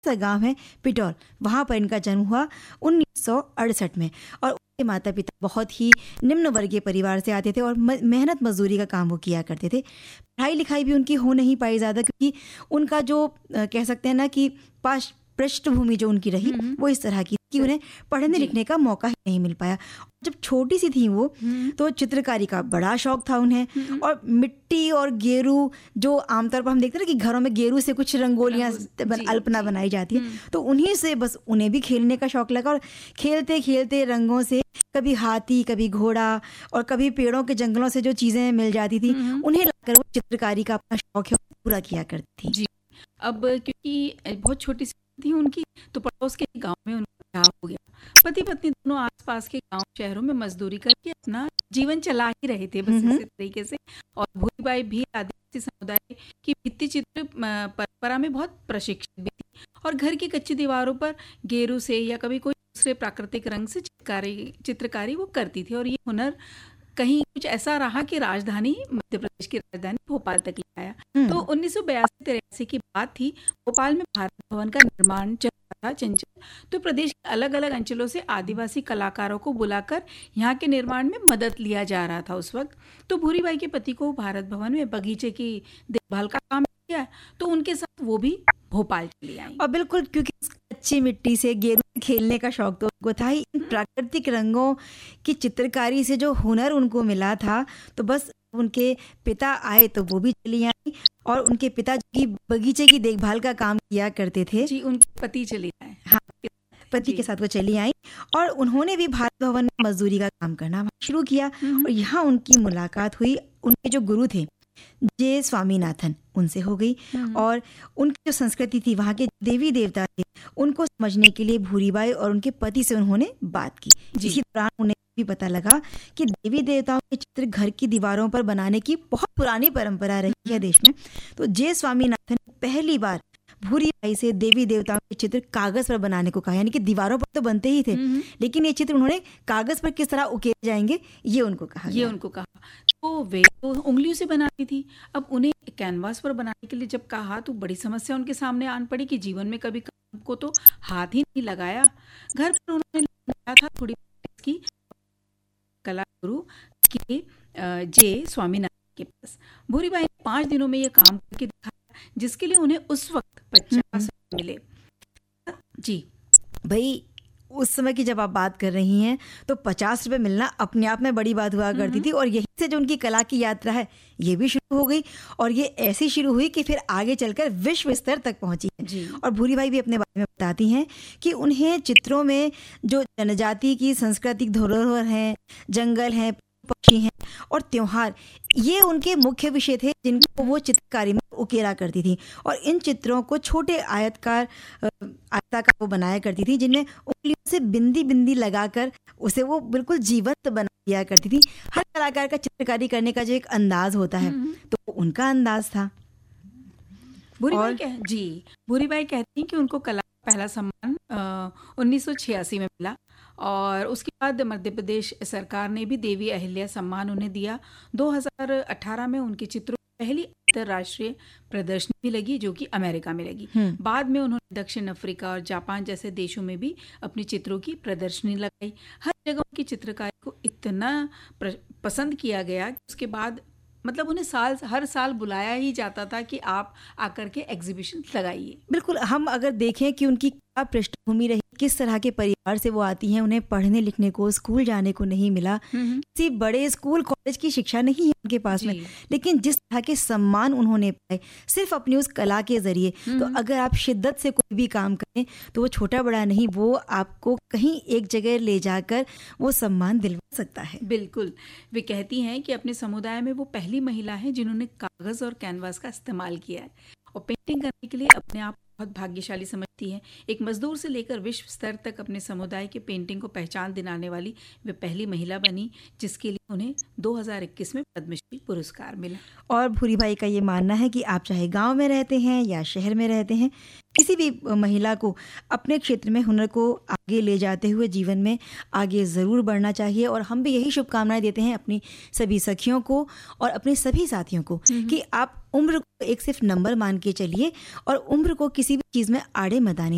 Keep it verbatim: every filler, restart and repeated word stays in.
सा गांव है पिटौल, वहाँ पर इनका जन्म हुआ उन्नीस सौ अड़सठ में। और उनके माता पिता बहुत ही निम्न वर्गीय परिवार से आते थे और मेहनत मजदूरी का काम वो किया करते थे। पढ़ाई लिखाई भी उनकी हो नहीं पाई ज़्यादा, क्योंकि उनका जो कह सकते हैं ना कि पास पृष्ठभूमि जो उनकी रही वो इस तरह की कि उन्हें पढ़ने लिखने का मौका ही नहीं मिल पाया। जब छोटी सी थी वो तो चित्रकारी का बड़ा शौक था उन्हें, और मिट्टी और गेरू, जो आमतौर पर हम देखते हैं ना कि घरों में गेरू से कुछ रंगोलियां बन, अल्पना बनाई जाती है, तो उन्हीं से बस उन्हें भी खेलने का शौक लगा। और खेलते खेलते रंगों से कभी हाथी, कभी घोड़ा और कभी पेड़ों के जंगलों से जो चीजें मिल जाती थी उन्हें लाकर वो चित्रकारी का अपना शौक है पूरा किया करती थी। जी, अब क्योंकि बहुत छोटी सी थी उनकी, तो पड़ोस के गांव में उनका ब्याह हो गया। पति पत्नी दोनों आसपास के गांव शहरों में मजदूरी करके अपना जीवन चला ही रहे थे बस इसी तरीके से। और भूरीबाई भी आदिवासी समुदाय की भित्ति चित्र परंपरा में बहुत प्रशिक्षित भी थी, और घर की कच्ची दीवारों पर गेरू से या कभी कोई दूसरे प्राकृतिक रंग से चित्रकारी चित्रकारी वो करती थी। और ये हुनर कहीं कुछ ऐसा रहा कि राजधानी, मध्य प्रदेश की राजधानी भोपाल तक ले आया। तो उन्नीस सौ बयासी तिरासी की बात थी, भोपाल में भारत भवन का निर्माण चल रहा था चंचल। तो प्रदेश के अलग अलग अंचलों से आदिवासी कलाकारों को बुलाकर यहाँ के निर्माण में मदद लिया जा रहा था उस वक्त। तो भूरीबाई के पति को भारत भवन में बगीचे की देखभाल का काम किया, तो उनके साथ वो भी भोपाल चली आई। और बिल्कुल, क्योंकि कच्ची मिट्टी से गेरू खेलने का शौक तो उनको था ही, इन प्राकृतिक रंगों की चित्रकारी से जो हुनर उनको मिला था, तो बस उनके पिता आए तो वो भी चली आई। और उनके पिता की बगीचे की देखभाल का काम किया करते थे। जी, उनके पति चले आए। हाँ, पति के साथ वो चली आई और उन्होंने भी भारत भवन में मजदूरी का काम करना शुरू किया। और यहाँ उनकी मुलाकात हुई उनके जो गुरु थे जे स्वामीनाथन, उनसे हो गई। और उनकी जो संस्कृति थी, वहाँ के देवी देवता थे, उनको समझने के लिए भूरीबाई और उनके पति से उन्होंने बात की। इसी दौरान उन्हें भी पता लगा कि देवी देवताओं के चित्र घर की दीवारों पर बनाने की बहुत पुरानी परंपरा रही है देश में। तो जे स्वामीनाथन ने पहली बार भूरीबाई से देवी देवताओं के चित्र कागज पर बनाने को कहा। यानी कि दीवारों पर तो बनते ही थे, लेकिन ये चित्र उन्होंने कागज पर किस तरह उकेरे जाएंगे ये उनको कहा ये उनको कहा तो वे तो उंगलियों से बनाती थी। अब उन्हें कैनवास पर बनाने के लिए जब कहा तो बड़ी समस्या उनके सामने आन पड़ी कि जीवन में कभी काम को तो हाथ ही नहीं लगाया। घर पर उन्होंने लगाया था थोड़ी की कला गुरु के जे स्वामीनाथन के पास। भूरीबाई ने पांच दिनों में ये काम करके दिखाया, जिसके लिए उन्हें उस वक्त पचास मिले। जी भाई, उस समय की जब आप बात कर रही हैं तो पचास रुपए मिलना अपने आप में बड़ी बात हुआ करती थी। और यहीं से जो उनकी कला की यात्रा है ये भी शुरू हो गई, और ये ऐसी शुरू हुई कि फिर आगे चलकर विश्व स्तर तक पहुंची है। और भूरीबाई भी अपने बारे में बताती हैं कि उन्हें चित्रों में जो जनजाति की सांस्कृतिक धरोहर है, जंगल है, पक्षी हैं और त्योहार, ये उनके मुख्य विषय थे जिनको वो चित्रकारी में उकेरा करती थी। और इन चित्रों को छोटे आयतकार आयताकार वो बनाया करती थी, जिनमें उंगलियों से बिंदी बिंदी लगाकर उसे वो बिल्कुल जीवंत बना दिया करती थी। हर कलाकार का चित्रकारी करने का जो एक अंदाज होता है, तो उनका अंदाज था। भूरीबाई कह, जी भूरीबाई कहती हैं कि उनको कला का पहला सम्मान उन्नीस सौ छियासी में मिला, और उसके बाद मध्य प्रदेश सरकार ने भी देवी अहिल्या सम्मान उन्हें दिया। दो हज़ार अठारह में उनके चित्रों की पहली अंतर्राष्ट्रीय प्रदर्शनी भी लगी, जो कि अमेरिका में लगी। बाद में उन्होंने दक्षिण अफ्रीका और जापान जैसे देशों में भी अपनी चित्रों की प्रदर्शनी लगाई। हर जगह उनकी चित्रकारी को इतना पसंद किया गया कि उसके बाद मतलब उन्हें साल हर साल बुलाया ही जाता था कि आप आकर के एग्जीबिशन लगाइए। बिल्कुल, हम अगर देखें कि उनकी क्या पृष्ठभूमि रही, किस तरह के परिवार से वो आती हैं, उन्हें पढ़ने लिखने को, स्कूल जाने को नहीं मिला, किसी बड़े स्कूल कॉलेज की शिक्षा नहीं है उनके पास में, लेकिन जिस तरह के सम्मान उन्होंने पाए सिर्फ अपनी उस कला के जरिए, तो अगर आप शिद्दत से कोई भी काम करें तो वो छोटा बड़ा नहीं, वो आपको कहीं एक जगह ले जाकर वो सम्मान दिलवा सकता है। बिल्कुल, वे कहती हैं कि अपने समुदाय में वो पहली महिला है जिन्होंने कागज और कैनवास का इस्तेमाल किया है, और पेंटिंग करने के लिए अपने आप बहुत भाग्यशाली समझती है। एक मजदूर से लेकर विश्व स्तर तक अपने समुदाय के पेंटिंग को पहचान दिलाने वाली वे पहली महिला बनी, जिसके लिए उन्हें दो हज़ार इक्कीस में पद्मश्री पुरस्कार मिला। और भूरीबाई का ये मानना है कि आप चाहे गांव में रहते हैं या शहर में रहते हैं, किसी भी महिला को अपने क्षेत्र में हुनर को आगे ले जाते हुए जीवन में आगे ज़रूर बढ़ना चाहिए। और हम भी यही शुभकामनाएं देते हैं अपनी सभी सखियों को और अपने सभी साथियों को कि आप उम्र को एक सिर्फ नंबर मान के चलिए और उम्र को किसी भी चीज़ में आड़े मदानी